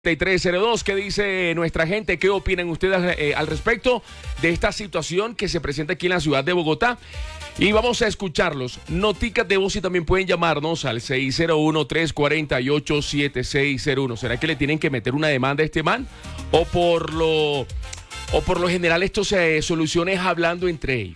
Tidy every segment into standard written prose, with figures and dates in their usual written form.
3302, ¿qué dice nuestra gente? ¿Qué opinan ustedes al respecto de esta situación que se presenta aquí en la ciudad de Bogotá? Y vamos a escucharlos. Noticas de voz y también pueden llamarnos al 601-348-7601. ¿Será que le tienen que meter una demanda a este man? ¿O por lo general esto se soluciona hablando entre ellos?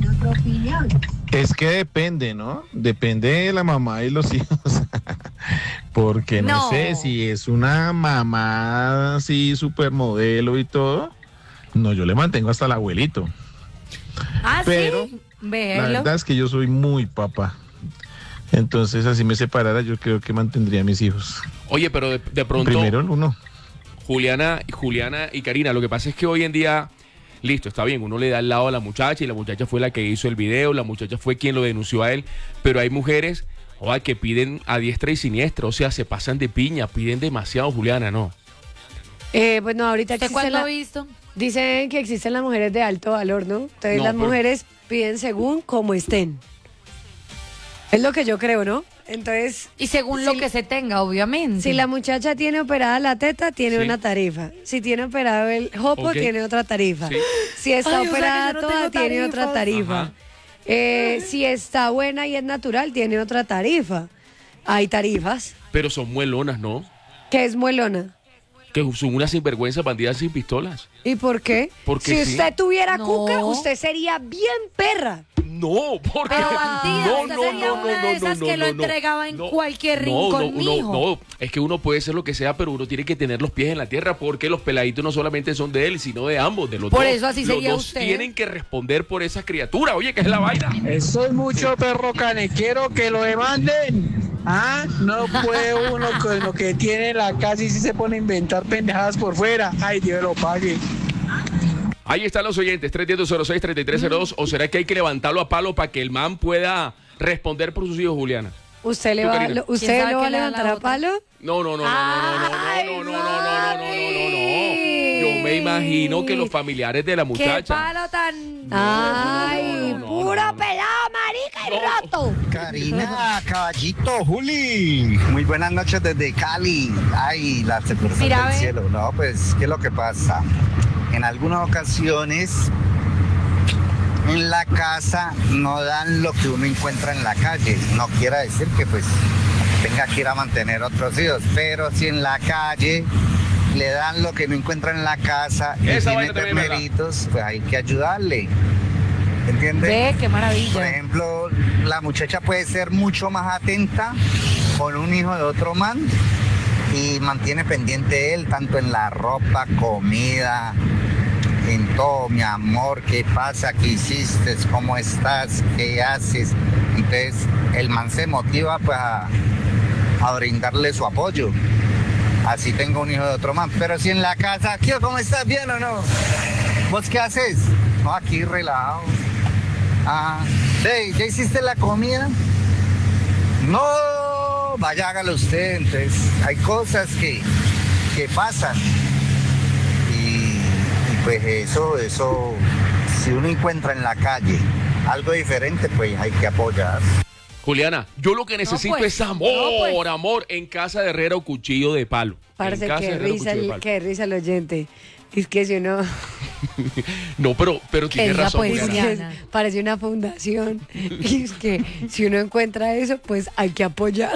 Es que depende, ¿no? Depende de la mamá y los hijos. Porque no sé si es una mamá así supermodelo y todo. No, yo le mantengo hasta el abuelito. Pero sí, la verdad es que yo soy muy papá. Entonces, así me separara, yo creo que mantendría a mis hijos. Oye, pero de pronto... Primero el uno. Juliana y Karina, lo que pasa es que hoy en día, listo, está bien, uno le da el lado a la muchacha y la muchacha fue la que hizo el video, la muchacha fue quien lo denunció a él, pero hay mujeres que piden a diestra y siniestra, o sea, se pasan de piña, piden demasiado, Juliana, ¿no? Bueno, ahorita ¿Usted cuándo ha visto? Dicen que existen las mujeres de alto valor, ¿no? Entonces No, las pero- mujeres piden según como estén. Es lo que yo creo, ¿no? Entonces, Y según Sí. lo que se tenga, obviamente. si la muchacha tiene operada la teta, tiene Sí. una tarifa. Si tiene operado el jopo, Ok. tiene otra tarifa. Sí. Si está Ay, o sea que operada yo no toda, tengo tiene otra tarifas. tarifa. Ajá. Si está buena y es natural, tiene otra tarifa. Hay tarifas. Pero son muelonas, ¿no? ¿Qué es muelona? Que son unas sinvergüenzas bandidas sin pistolas. ¿Y por qué? Porque si sí. usted tuviera No. cuca, usted sería bien perra. No, porque... Pero bandida, usted sería una de esas que lo entregaba en cualquier rincón, mijo. No, es que uno puede ser lo que sea, pero uno tiene que tener los pies en la tierra porque los peladitos no solamente son de él, sino de ambos, de los Por dos. eso así los sería dos usted. tienen que responder por esa criatura. Oye, ¿qué es la vaina? Eso es mucho perro canequero que lo demanden. Ah, no puede uno con lo que tiene en la casa y si se pone a inventar pendejadas por fuera. Ay, Dios lo pague. Ahí están los oyentes, 310-06-3302. ¿O será que hay que levantarlo a palo para que el man pueda responder por sus hijos, Juliana? ¿Usted le Tú, va, Karina. ¿usted ¿Quién sabe lo va a qué le da la levantar a otra? palo? No. Ay, Yo me imagino que los familiares de la ¡Qué muchacha. palo tan... Ay, no, puro no. pelado, marica y No. roto. Karina, caballito, Juli. Muy buenas noches desde Cali. Ay, la separación Mira, del ve. cielo. No, pues, ¿qué es lo que pasa? En algunas ocasiones, en la casa no dan lo que uno encuentra en la calle. No quiere decir que, pues, tenga que ir a mantener otros hijos. Pero si en la calle le dan lo que no encuentra en la casa y Esa tiene vaina también es verdad. termeritos, pues hay que ayudarle. ¿Entiendes? Ve, qué Por maravilla. ejemplo, la muchacha puede ser mucho más atenta con un hijo de otro man y mantiene pendiente él tanto en la ropa, comida, en todo, mi amor, qué pasa, qué hiciste, cómo estás, qué haces. Entonces el man se motiva pues a brindarle su apoyo. Así tengo un hijo de otro man. Pero si en la casa, ¿qué? ¿Cómo estás? ¿Bien o no? ¿Vos qué haces? No, aquí relajado. Ah, hey, ¿ya hiciste la comida? No, vaya, hágalo usted. Entonces, hay cosas que pasan. Y pues eso, si uno encuentra en la calle algo diferente, pues hay que apoyar. Juliana, yo lo que necesito pues, es amor, no, pues. amor, en casa de Herrera o cuchillo de palo. Parece En casa de que Herrera o risa, cuchillo de palo. que risa el oyente. Es que si uno... No, pero tiene diga, razón, pues, Juliana. Juliana. Parece una fundación. Y es que si uno encuentra eso, pues hay que apoyar.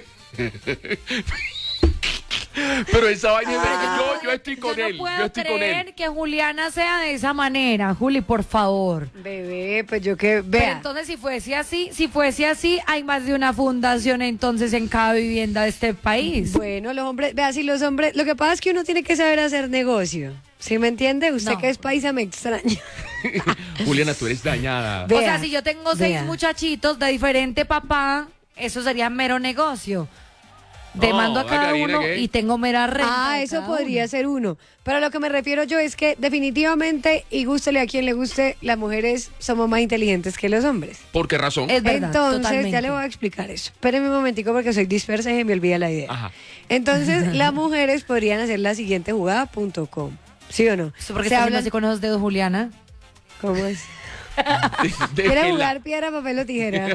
Pero esa vaina es Pero verdad. Yo estoy con yo él. no puedo Yo estoy con creer él. que Juliana sea de esa manera. Juli, por favor. Bebé, pues yo que... Pero Vea, entonces si fuese así, hay más de una fundación entonces en cada vivienda de este país. bueno, los hombres... Vea, si los hombres... Lo que pasa es que uno tiene que saber hacer negocio. ¿Sí me entiende? Usted No. que es paisa me extraña. Juliana, tú eres dañada. Ve- O Vea, sea, si yo tengo 6 vea. muchachitos de diferente papá, eso sería mero negocio. No, Demando a cada Karina, uno ¿qué? y tengo mera renta. Ah, de eso cada podría uno. ser uno. Pero a lo que me refiero yo es que definitivamente, y gústele a quien le guste, las mujeres somos más inteligentes que los hombres. ¿Por qué razón? Es verdad, Entonces, totalmente. ya le voy a explicar eso. Espérenme un momentico porque soy dispersa y se me olvida la idea. Ajá. Entonces, las mujeres podrían hacer la siguiente jugada.com. ¿Sí o no? ¿Eso porque Se estás haciendo hablan- así con esos dedos, Juliana? ¿Cómo es? De ¿Quiere la- jugar piedra, papel o tijera?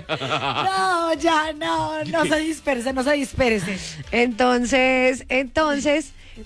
No, ya no se disperse, no se disperse. Entonces,